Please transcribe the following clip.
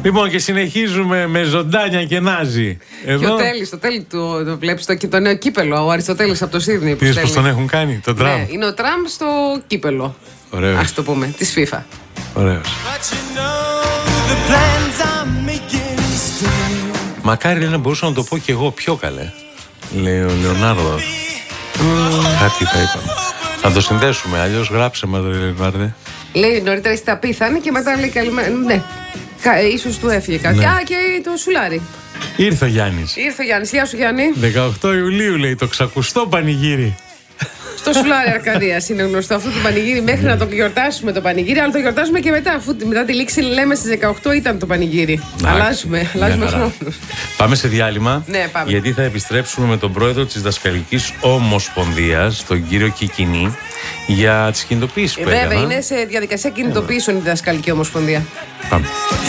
Λοιπόν, και συνεχίζουμε με Ζωντάνια και Νάζι. Και ο Τέλη το βλέπεις το νέο κύπελο, ο Αριστοτέλης από το Σίδνεϊ. Είδες πως τον έχουν κάνει, τον Τραμπ. Ναι, είναι ο Τραμπ στο κύπελο. Ωραίος. Ας το πούμε, της FIFA. Ωραίος. Μακάρι λέει, να μπορούσα να το πω κι εγώ πιο καλέ, λέει ο Λεωνάρδο. Κάτι θα είπαμε. Θα το συνδέσουμε, αλλιώς γράψε μας, Λεωνάρδε. Λέει νωρίτερα είστε απίθανοι και μετά λέει καλημέρα. Ναι, ίσως του έφυγε κάτι. Ναι. Α, και το σουλάρι. Ήρθε ο Γιάννης. Ήρθε ο Γιάννης. Γεια σου, Γιάννη. 18 Ιουλίου λέει, το ξακουστό πανηγύρι. Στο σουλάρι Αρκαδίας είναι γνωστό αυτό το πανηγύρι μέχρι να το γιορτάσουμε το πανηγύρι, αλλά το γιορτάζουμε και μετά. Αφού μετά τη λήξη λέμε στις 18 ήταν το πανηγύρι. Αλλάζουμε χρόνους. Πάμε σε διάλειμμα. Ναι, πάμε. Γιατί θα επιστρέψουμε με τον πρόεδρο της Δασκαλικής Ομοσπονδίας, τον κύριο Κικινή, για τις κινητοποιήσεις που έκαναν. Βέβαια, είναι σε διαδικασία κινητοποιήσεων η Δασκαλική Ομοσπονδία. Πάμε.